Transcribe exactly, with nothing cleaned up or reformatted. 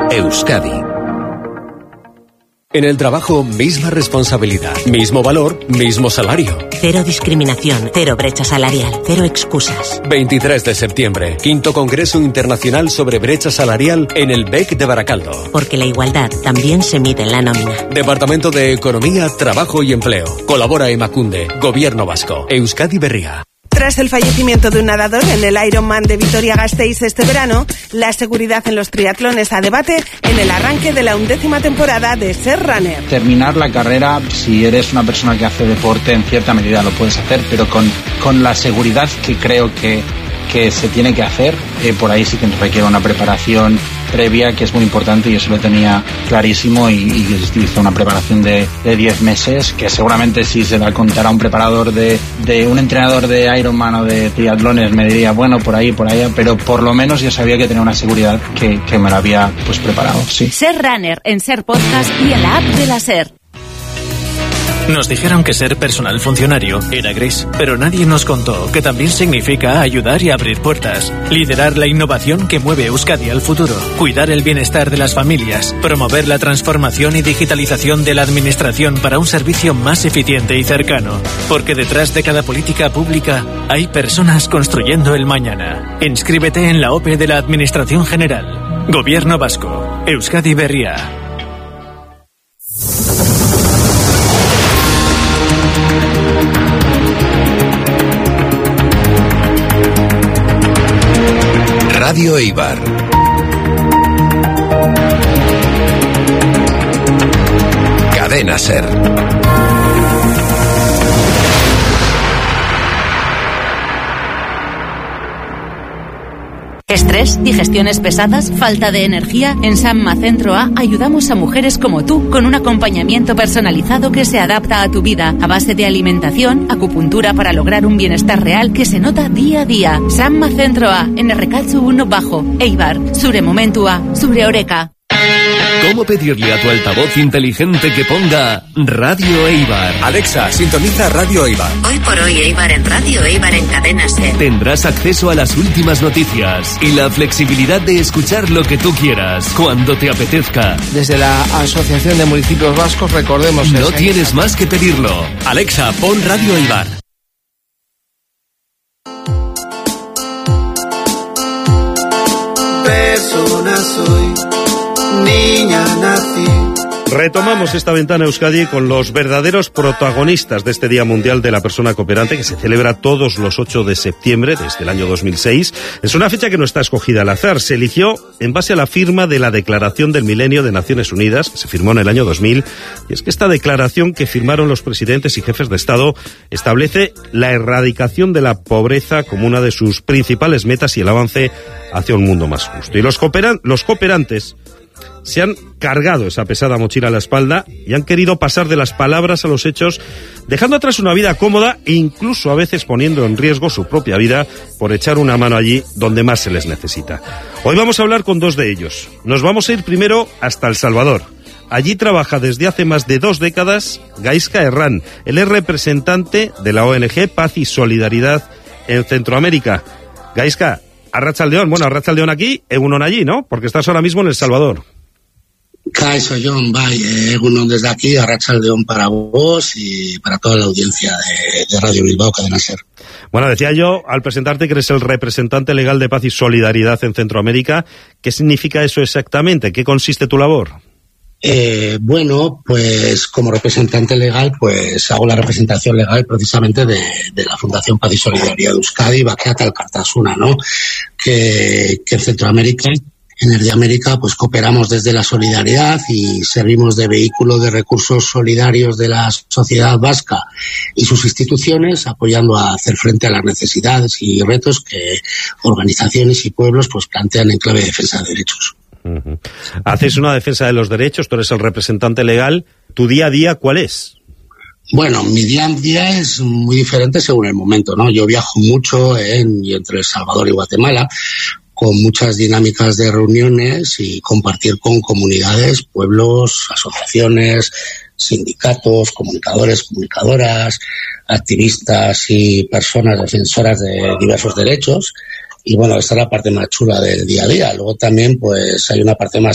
Euskadi. En el trabajo, misma responsabilidad, mismo valor, mismo salario. Cero discriminación, cero brecha salarial, cero excusas. veintitrés de septiembre, quinto Congreso Internacional sobre Brecha Salarial en el B E C de Baracaldo. Porque la igualdad también se mide en la nómina. Departamento de Economía, Trabajo y Empleo. Colabora Emakunde, Gobierno Vasco, Euskadi Berria. Tras el fallecimiento de un nadador en el Ironman de Vitoria-Gasteiz este verano, la seguridad en los triatlones a debate en el arranque de la undécima temporada de Ser Runner. Terminar la carrera, si eres una persona que hace deporte, en cierta medida lo puedes hacer, pero con, con la seguridad que creo que, que se tiene que hacer, eh, por ahí sí que requiere una preparación previa que es muy importante, y eso lo tenía clarísimo, y, y hice una preparación de, de diez meses, que seguramente si se la contara a un preparador de, de un entrenador de Ironman o de triatlones me diría, bueno, por ahí, por allá, pero por lo menos yo sabía que tenía una seguridad que, que me la había pues preparado, sí. Ser Runner en Ser Podcast y en la app de la Ser. Nos dijeron que ser personal funcionario era gris, pero nadie nos contó que también significa ayudar y abrir puertas, liderar la innovación que mueve Euskadi al futuro, cuidar el bienestar de las familias, promover la transformación y digitalización de la administración para un servicio más eficiente y cercano, porque detrás de cada política pública hay personas construyendo el mañana. Inscríbete en la O P E de la Administración General. Gobierno Vasco, Euskadi Berria. Radio Eibar. Cadena Ser. Estrés, digestiones pesadas, falta de energía. En Samma Centro A ayudamos a mujeres como tú con un acompañamiento personalizado que se adapta a tu vida, a base de alimentación, acupuntura para lograr un bienestar real que se nota día a día. Samma Centro A, en Errekatzu uno Bajo, Eibar, zure momentua, zure oreka. ¿Cómo pedirle a tu altavoz inteligente que ponga Radio Eibar? Alexa, sintoniza Radio Eibar. Hoy por hoy Eibar en Radio Eibar en Cadena Ser. Tendrás acceso a las últimas noticias y la flexibilidad de escuchar lo que tú quieras, cuando te apetezca. Desde la Asociación de Municipios Vascos, recordemos... No tienes más que pedirlo. Alexa, pon Radio Eibar. Persona soy, niña nací. Retomamos esta ventana Euskadi con los verdaderos protagonistas de este Día Mundial de la Persona Cooperante, que se celebra todos los ocho de septiembre desde el año dos mil seis. Es una fecha que no está escogida al azar. Se eligió en base a la firma de la Declaración del Milenio de Naciones Unidas, que se firmó en el año dos mil. Y es que esta declaración que firmaron los presidentes y jefes de Estado establece la erradicación de la pobreza como una de sus principales metas y el avance hacia un mundo más justo. Y los, cooperan- los cooperantes se han cargado esa pesada mochila a la espalda y han querido pasar de las palabras a los hechos, dejando atrás una vida cómoda e incluso a veces poniendo en riesgo su propia vida por echar una mano allí donde más se les necesita. Hoy vamos a hablar con dos de ellos. Nos vamos a ir primero hasta El Salvador. Allí trabaja desde hace más de dos décadas Gaizka Herrán. Él es representante de la O N G Paz y Solidaridad en Centroamérica. Gaizka, Arratsaldeon, bueno, Arratsaldeon aquí, Egunon allí, ¿no? Porque estás ahora mismo en El Salvador. Kaixo Jon, bai, egunon desde aquí, Arratsaldeon para vos y para toda la audiencia de, de Radio Bilbao, Cadena Ser. Bueno, decía yo, al presentarte que eres el representante legal de Paz y Solidaridad en Centroamérica, ¿qué significa eso exactamente? ¿Qué consiste tu labor? Eh, bueno, pues como representante legal, pues hago la representación legal precisamente de, de la Fundación Paz y Solidaridad de Euskadi, Bakeat Alkartasuna, ¿no? Que, que en Centroamérica, en Erdiamérica, pues cooperamos desde la solidaridad y servimos de vehículo de recursos solidarios de la sociedad vasca y sus instituciones, apoyando a hacer frente a las necesidades y retos que organizaciones y pueblos pues plantean en clave de defensa de derechos. Uh-huh. Haces una defensa de los derechos, tú eres el representante legal. ¿Tu día a día cuál es? Bueno, mi día a día es muy diferente según el momento, ¿no? Yo viajo mucho en, y entre El Salvador y Guatemala, con muchas dinámicas de reuniones y compartir con comunidades, pueblos, asociaciones, sindicatos, comunicadores, comunicadoras, activistas y personas defensoras de diversos derechos. Y bueno, esta es la parte más chula del día a día. Luego también pues hay una parte más